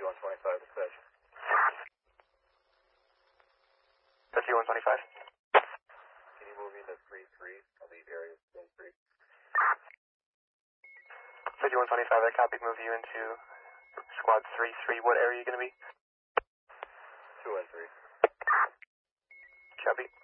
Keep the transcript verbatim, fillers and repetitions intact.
fifty-one twenty-five, dispatch. fifty-one twenty-five. Can you move me to three three? I'll leave area one three. fifty-one twenty-five, I copied. Move you into squad three three. What area are you going to be? two one three. Copy.